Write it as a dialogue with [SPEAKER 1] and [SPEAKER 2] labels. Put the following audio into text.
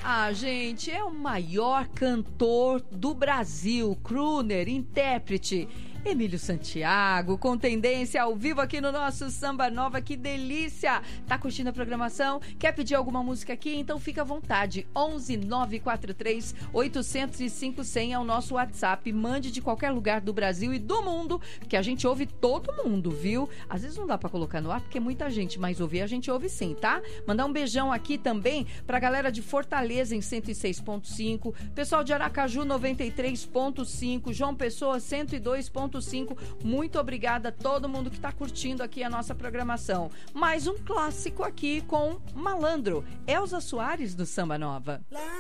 [SPEAKER 1] Ah, gente, é o maior cantor do Brasil, crooner, intérprete. Emílio Santiago, com tendência ao vivo aqui no nosso Samba Nova, que delícia! Tá curtindo a programação? Quer pedir alguma música aqui? Então fica à vontade, 11 943 805 100 é o nosso WhatsApp, mande de qualquer lugar do Brasil e do mundo, porque a gente ouve todo mundo, viu? Às vezes não dá pra colocar no ar, porque é muita gente, mas ouvir a gente ouve sim, tá? Mandar um beijão aqui também pra galera de Fortaleza em 106.5, pessoal de Aracaju 93.5, João Pessoa 102.5. Muito obrigada a todo mundo que está curtindo aqui a nossa programação. Mais um clássico aqui com Malandro, Elza Soares do Samba Nova.